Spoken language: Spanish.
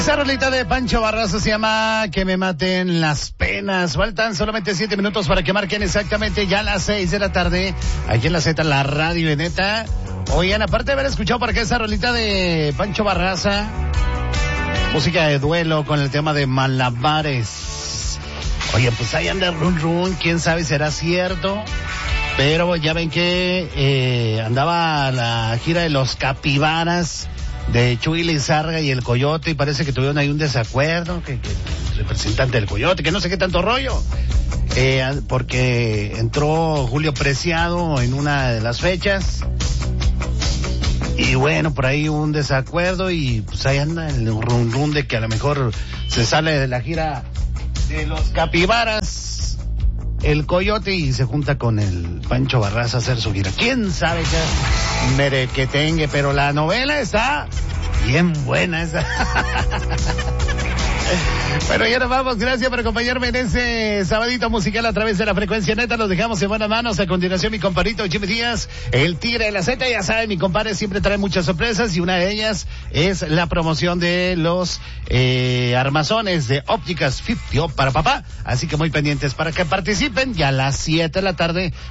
Esa rolita de Pancho Barraza se llama Que me maten las penas. Faltan solamente 7 minutos para que marquen exactamente ya las 6 de la tarde. Aquí en la Z, la radio de neta. Oigan, aparte de haber escuchado por acá esa rolita de Pancho Barraza, música de duelo con el tema de Malabares. Oye, pues ahí anda Run Run, quién sabe será cierto. Pero ya ven que andaba la gira de los Capibaras de Chuy Lizárraga y el Coyote, y parece que tuvieron ahí un desacuerdo, que el representante del Coyote, que no sé qué tanto rollo, porque entró Julio Preciado en una de las fechas, y bueno, por ahí hubo un desacuerdo, y pues ahí anda el run de que a lo mejor se sale de la gira de los Capibaras el Coyote y se junta con el Pancho Barraza a hacer su gira. ¿Quién sabe qué merequetengue? Pero la novela está bien buena esa. Bueno, ya nos vamos. Gracias por acompañarme en ese sabadito musical a través de la frecuencia neta. Los dejamos en buenas manos. A continuación, mi compadrito Jimmy Díaz, el tigre de la Z. Ya saben, mi compadre siempre trae muchas sorpresas y una de ellas es la promoción de los armazones de ópticas Fitio para papá. Así que muy pendientes para que participen. Ya a las 7 de la tarde